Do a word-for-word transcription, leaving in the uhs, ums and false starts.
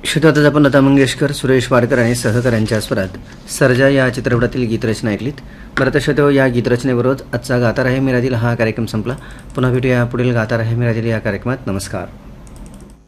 श्रोताच आपण लता मंगेशकर, सुरेश वाडकर आणि सहकाऱ्यांच्या स्वरात सर्जा या चित्रपटातील गीतरचना ऐकलीत. बरं तर श्रोतो, या गीतरचनेबरोबरच आजचा गाता रहे मेरा दिल हा कार्यक्रम संपला. पुन्हा भेटूया पुढील गाता रहे मेरा दिल या कार्यक्रमात. नमस्कार.